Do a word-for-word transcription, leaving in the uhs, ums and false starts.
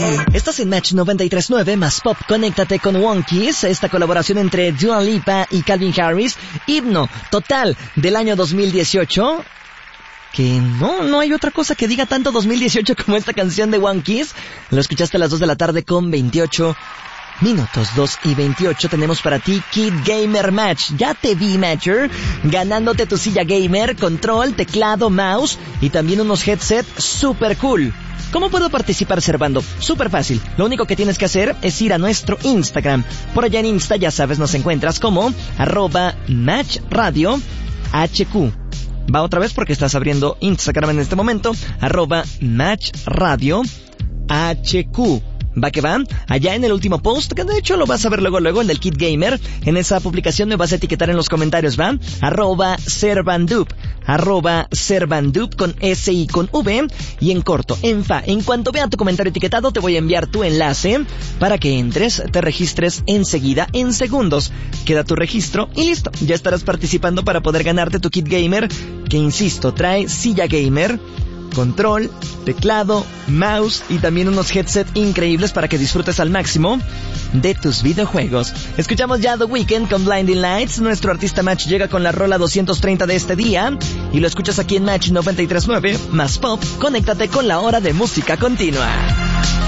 Estás en Match noventa y tres punto nueve más Pop. Conéctate con Wonkies, esta colaboración entre Dua Lipa y Calvin Harris, himno total del año dos mil dieciocho. Que no, no hay otra cosa que diga tanto dos mil dieciocho como esta canción de Wonkies. Lo escuchaste a las dos de la tarde con veintiocho minutos. Dos y veintiocho tenemos para ti Kid Gamer Match. Ya te vi, Matcher, ganándote tu silla gamer, control, teclado, mouse y también unos headset super cool. ¿Cómo puedo participar, Servando? Súper fácil. Lo único que tienes que hacer es ir a nuestro Instagram. Por allá en Insta, ya sabes, nos encuentras como arroba Match Radio H Q. Va otra vez porque estás abriendo Instagram en este momento. Arroba Match Radio H Q. Va que va, allá en el último post, que de hecho lo vas a ver luego luego, el del Kid Gamer. En esa publicación me vas a etiquetar en los comentarios, ¿va? Arroba Servandup, arroba Servandup con S y con V y en corto, en fa. En cuanto vea tu comentario etiquetado, te voy a enviar tu enlace para que entres, te registres enseguida, en segundos. Queda tu registro y listo, ya estarás participando para poder ganarte tu Kid Gamer, que insisto, trae silla gamer, control, teclado, mouse y también unos headset increíbles para que disfrutes al máximo de tus videojuegos. Escuchamos ya The Weeknd con Blinding Lights. Nuestro artista Match llega con la rola doscientos treinta de este día y lo escuchas aquí en Match noventa y tres punto nueve más Pop. Conéctate con la hora de música continua.